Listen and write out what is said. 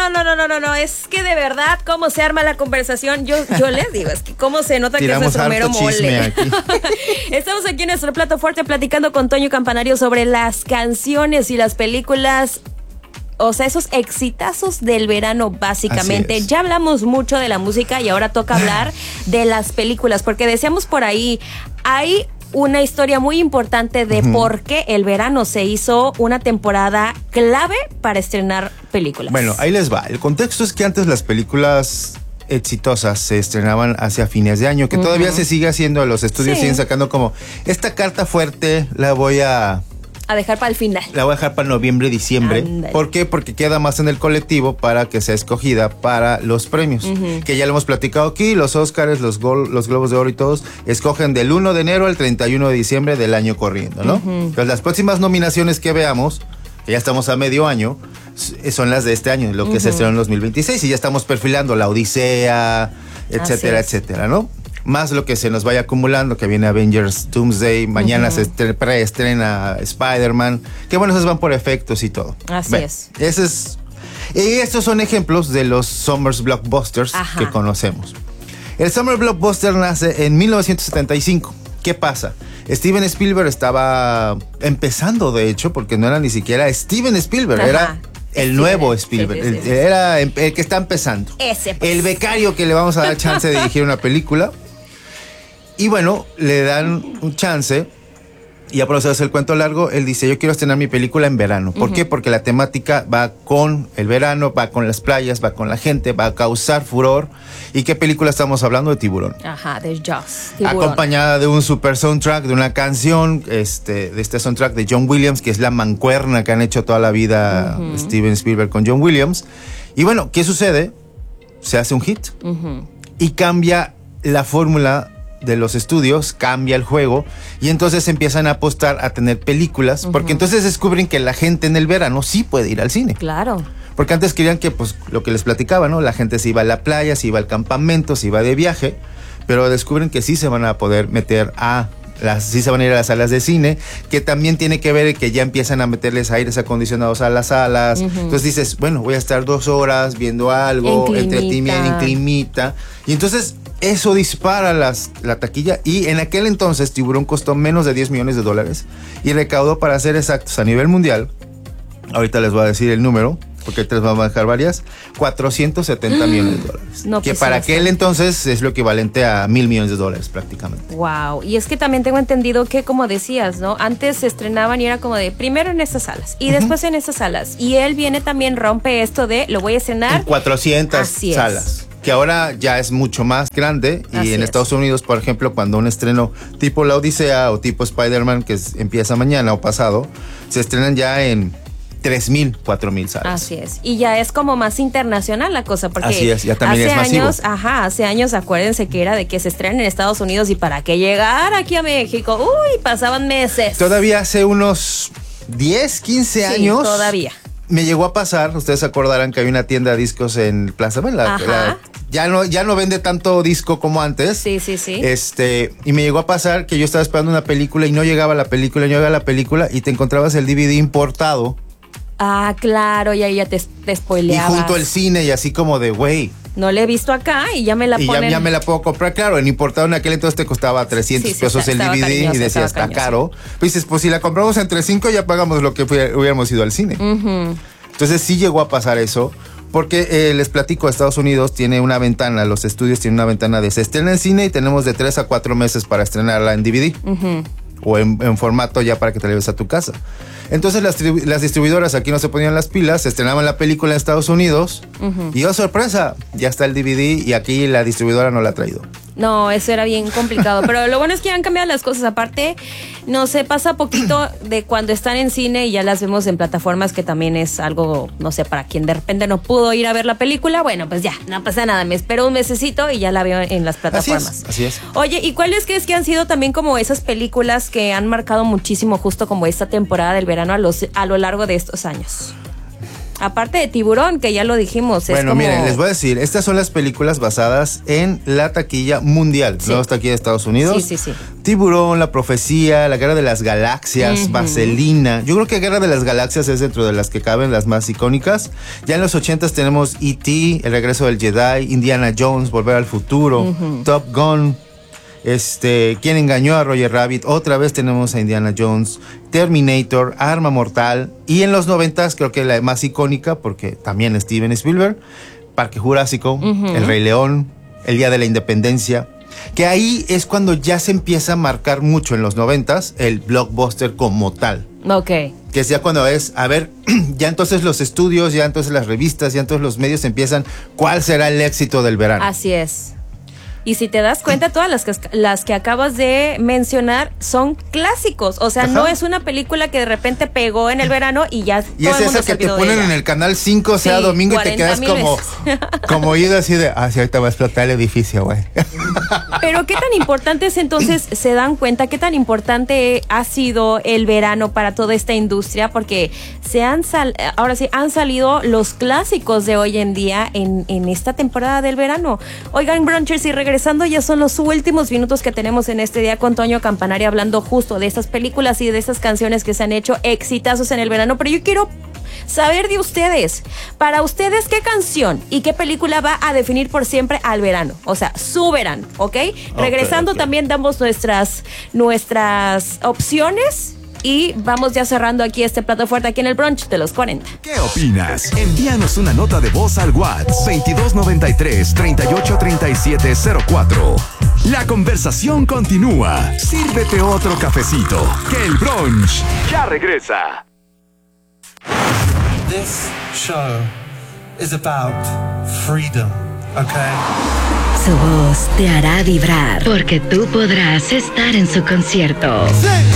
No, es que de verdad, cómo se arma la conversación, yo les digo, es que cómo se nota tiramos que es nuestro mero mole. Aquí. Estamos aquí en nuestro plato fuerte platicando con Toño Campanario sobre las canciones y las películas. O sea, esos exitazos del verano, básicamente. Ya hablamos mucho de la música y ahora toca hablar de las películas, porque decíamos por ahí, hay una historia muy importante de por qué el verano se hizo una temporada clave para estrenar películas. Bueno, ahí les va. El contexto es que antes las películas exitosas se estrenaban hacia fines de año, que todavía se sigue haciendo, los estudios siguen sacando como, esta carta fuerte la voy a dejar para el final. La voy a dejar para noviembre, diciembre. Ándale. ¿Por qué? Porque queda más en el colectivo para que sea escogida para los premios. Que ya lo hemos platicado aquí, los Óscares, los Globos de Oro y todos, escogen del 1 de enero al 31 de diciembre del año corriendo, ¿no? Entonces las próximas nominaciones que veamos, que ya estamos a medio año, son las de este año, lo que se estrenó en 2026, y ya estamos perfilando La Odisea, etcétera, etcétera, ¿no? Más lo que se nos vaya acumulando, que viene Avengers Doomsday, mañana se preestrena Spider-Man, que bueno, esos van por efectos y todo. Así es. Y estos son ejemplos de los Summers Blockbusters que conocemos. El Summer Blockbuster nace en 1975. ¿Qué pasa? Steven Spielberg estaba empezando, de hecho, porque no era ni siquiera Steven Spielberg, era el nuevo Spielberg, era el que está empezando. Ese, pues. El becario que le vamos a dar chance de dirigir una película. Y bueno, le dan un chance. Y ya por hacer el cuento largo, él dice, yo quiero estrenar mi película en verano. ¿Por qué? Porque la temática va con el verano, va con las playas, va con la gente, va a causar furor. ¿Y qué película estamos hablando? De Tiburón. De Jaws. Acompañada de un super soundtrack, de una canción, de este soundtrack de John Williams, que es la mancuerna que han hecho toda la vida Steven Spielberg con John Williams. Y bueno, ¿qué sucede? Se hace un hit y cambia la fórmula de los estudios, cambia el juego, y entonces empiezan a apostar a tener películas, porque entonces descubren que la gente en el verano sí puede ir al cine. Claro. Porque antes querían que, pues, lo que les platicaba, ¿no? La gente se iba a la playa, se iba al campamento, se iba de viaje, pero descubren que sí se van a poder meter sí se van a ir a las salas de cine, que también tiene que ver que ya empiezan a meterles aires acondicionados a las salas. Entonces dices, bueno, voy a estar 2 horas viendo algo, en climita. Y entonces eso dispara la taquilla, y en aquel entonces Tiburón costó menos de $10 millones y recaudó, para ser exactos, a nivel mundial, ahorita les voy a decir el número, porque te les vamos a dejar varias, $470 millones. No, que pues para aquel entonces es lo equivalente a $1,000 millones prácticamente. Wow. Y es que también tengo entendido que, como decías, ¿no? Antes se estrenaban y era como de primero en estas salas y después en estas salas. Y él viene también, rompe esto de lo voy a estrenar en 400 salas. Que ahora ya es mucho más grande. Y en Estados Unidos, por ejemplo, cuando un estreno tipo La Odisea o tipo Spider-Man, que empieza mañana o pasado, se estrenan ya en 3,000, 4,000 salas. Así es. Y ya es como más internacional la cosa, porque así es, ya también hace es masivo. Hace años, acuérdense que era de que se estrenan en Estados Unidos y para que llegara aquí a México, pasaban meses. Todavía hace unos 10, 15 años. Todavía. Me llegó a pasar, ustedes acordarán que hay una tienda de discos en Plaza ya no vende tanto disco como antes. Sí. Y me llegó a pasar que yo estaba esperando una película y no llegaba la película, y te encontrabas el DVD importado. Claro, y ahí ya te spoileabas. Y junto al cine, y así como de, güey, no la he visto acá y ya me la ponen. Y ya me la puedo comprar, claro. En importado en aquel entonces te costaba 300 pesos el DVD, cariñoso, y decías, está caro. Pues dices, pues si la compramos entre 5 ya pagamos lo que hubiéramos ido al cine. Entonces sí llegó a pasar eso, porque les platico, Estados Unidos tiene una ventana, los estudios tienen una ventana de se estrena en cine y tenemos de 3 a 4 meses para estrenarla en DVD. O en formato ya para que te la lleves a tu casa. Entonces las distribuidoras aquí no se ponían las pilas, se estrenaban la película en Estados Unidos y sorpresa, ya está el DVD y aquí la distribuidora no la ha traído. No, eso era bien complicado, pero lo bueno es que han cambiado las cosas. Aparte, no sé, pasa poquito de cuando están en cine y ya las vemos en plataformas, que también es algo, no sé, para quien de repente no pudo ir a ver la película, bueno, pues ya, no pasa nada, me espero un mesecito y ya la veo en las plataformas. Así es. Oye, ¿y cuáles crees que han sido también como esas películas que han marcado muchísimo justo como esta temporada del verano a lo largo de estos años? Aparte de Tiburón, que ya lo dijimos. Bueno, miren, les voy a decir, estas son las películas basadas en la taquilla mundial, ¿no? Esta taquilla de Estados Unidos. Sí. Tiburón, La Profecía, La Guerra de las Galaxias, Vaselina. Yo creo que Guerra de las Galaxias es dentro de las que caben, las más icónicas. Ya en los 80s tenemos E.T., El Regreso del Jedi, Indiana Jones, Volver al Futuro, Top Gun. ¿Quién engañó a Roger Rabbit? Otra vez tenemos a Indiana Jones, Terminator, Arma Mortal, y en los 90s creo que la más icónica, porque también Steven Spielberg, Parque Jurásico, El Rey León, El Día de la Independencia, que ahí es cuando ya se empieza a marcar mucho en los 90s el blockbuster como tal. Ok. Que es ya cuando es, a ver, ya entonces los estudios, ya entonces las revistas, ya entonces los medios empiezan, ¿cuál será el éxito del verano? Así es. Y si te das cuenta, todas las que acabas de mencionar son clásicos. O sea, no es una película que de repente pegó en el verano y ya y todo es el mundo esa que te ponen en el canal 5, o sea, domingo, y te quedas como ido así de, sí, ahorita va a explotar el edificio, güey. Pero qué tan importante es entonces, se dan cuenta, qué tan importante ha sido el verano para toda esta industria, porque ahora sí han salido los clásicos de hoy en día en esta temporada del verano. Oigan, brunchers, y regresando, ya son los últimos minutos que tenemos en este día con Toño Campanario, hablando justo de estas películas y de estas canciones que se han hecho exitazos en el verano. Pero yo quiero saber de ustedes, para ustedes, ¿qué canción y qué película va a definir por siempre al verano? O sea, su verano, ¿ok? Regresando también damos nuestras opciones. Y vamos ya cerrando aquí este plato fuerte aquí en el brunch de los 40. ¿Qué opinas? Envíanos una nota de voz al WhatsApp 2293-383704. La conversación continúa. Sírvete otro cafecito, que el brunch ya regresa. This show is about freedom, okay? Su voz te hará vibrar, porque tú podrás estar en su concierto. Sí.